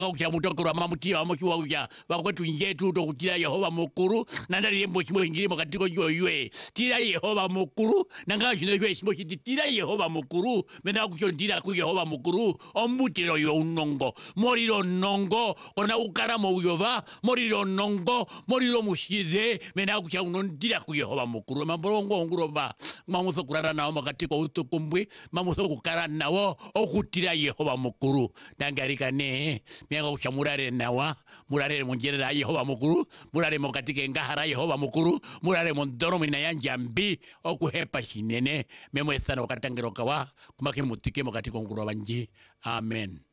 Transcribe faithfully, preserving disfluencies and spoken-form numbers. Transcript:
kya mutokoro mamuti amokiwa uja bakwetu njetu to kutira Yehova mukuru nandali yembo chimo ingiri makatiko yoywe tira Yehova mukuru nanga chino ywe chimo tira Yehova mukuru mena kuchondira ku Yehova mukuru omutiro yo unongo moriro nongo ona ukaramo uyova moriro nongo moriro mushize mena kucha unondira ku Yehova mukuru mambolongo nguroba mamuso kurara nawo makatiko utukumbwe mamuso kukara nawo okutira Yehova mukuru nangarika ne mianga kuchamurare nawa murare munjerera Yehova mukuru murare mokatike ngahara Yehova mukuru murare mondoro mina yanjambi okuhepa shinene memwe sana wakatangiro kawa kumake mutike mokatiko nguroba nji amen.